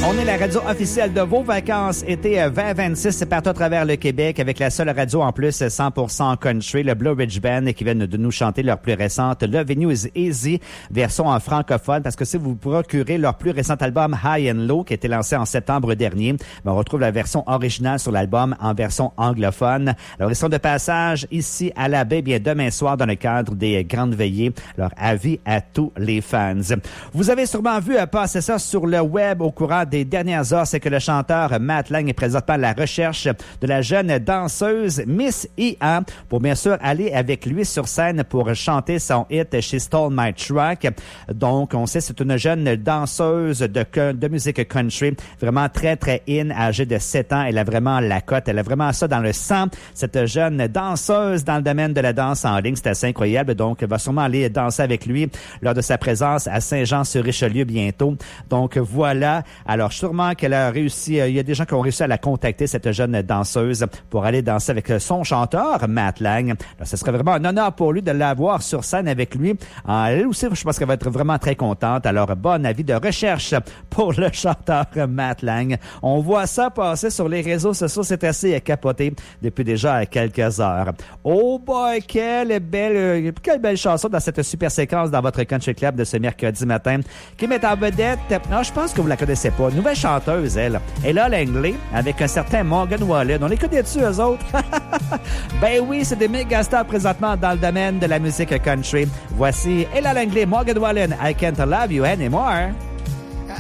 On est la radio officielle de vos vacances été 2026 partout à travers le Québec avec la seule radio en plus 100% country, le Blue Ridge Band qui viennent de nous chanter leur plus récente Lovin' You Is Easy, version en francophone parce que si vous procurez leur plus récent album High and Low qui a été lancé en septembre dernier, on retrouve la version originale sur l'album en version anglophone. Alors ils sont de passage ici à la baie bien demain soir dans le cadre des grandes veillées. Alors avis à tous les fans. Vous avez sûrement vu passer ça sur le web au courant des dernières heures, c'est que le chanteur Matt Lang est présentement à la recherche de la jeune danseuse Miss IA pour bien sûr aller avec lui sur scène pour chanter son hit She Stole My Truck. Donc, on sait c'est une jeune danseuse de musique country, vraiment très, très âgée de 7 ans. Elle a vraiment la cote, elle a vraiment ça dans le sang. Cette jeune danseuse dans le domaine de la danse en ligne, c'est assez incroyable. Donc, elle va sûrement aller danser avec lui lors de sa présence à Saint-Jean-sur-Richelieu bientôt. Donc, voilà. Alors, sûrement qu'elle a réussi, il y a des gens qui ont réussi à la contacter, cette jeune danseuse, pour aller danser avec son chanteur, Matt Lang. Alors, ce serait vraiment un honneur pour lui de l'avoir sur scène avec lui. Elle aussi, je pense qu'elle va être vraiment très contente. Alors, bon avis de recherche pour le chanteur Matt Lang. On voit ça passer sur les réseaux sociaux, c'est assez capoté depuis déjà quelques heures. Oh boy, quelle belle chanson dans cette super séquence dans votre country club de ce mercredi matin qui met en vedette, non, je pense que vous la connaissez pas, nouvelle chanteuse, elle. Ella Langley, avec un certain Morgan Wallen. On les connaît-tu, eux autres? Ben oui, c'est des méga stars présentement dans le domaine de la musique country. Voici Ella Langley, Morgan Wallen, I Can't Love You Anymore.